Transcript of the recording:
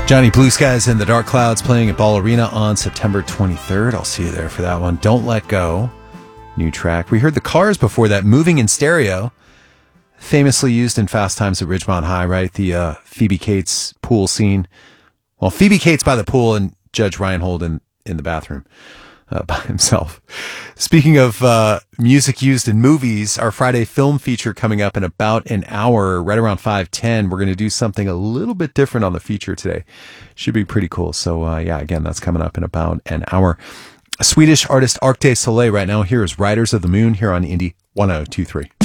Johnny Blue Skies and the Dark Clouds playing at Ball Arena on September 23rd. I'll see you there for that one. Don't Let Go. New track. We heard the Cars before that, Moving in Stereo. Famously used in Fast Times at Ridgemont High, right? The Phoebe Cates pool scene. Well, Phoebe Cates by the pool and Judge Reinhold in the bathroom by himself. Speaking of music used in movies, our Friday film feature coming up in about an hour, right around 5:10. We're going to do something a little bit different on the feature today. Should be pretty cool. So, again, that's coming up in about an hour. Swedish artist Arc de Soleil right now. Here is Riders of the Moon here on Indie 1023.